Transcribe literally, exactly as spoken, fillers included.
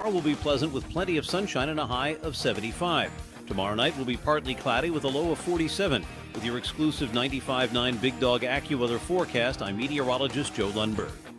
Tomorrow will be pleasant with plenty of sunshine and a high of seventy-five. Tomorrow night will be partly cloudy with a low of forty-seven. With your exclusive ninety-five point nine Big Dog AccuWeather forecast, I'm meteorologist Joe Lundberg.